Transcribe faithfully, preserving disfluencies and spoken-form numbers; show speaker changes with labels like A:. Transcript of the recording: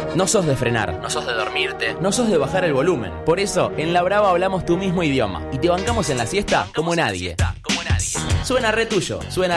A: No sos de frenar, no sos de dormirte, no sos de bajar el volumen. Por eso, en La Brava hablamos tu mismo idioma y te bancamos en la siesta como nadie. Suena re tuyo, suena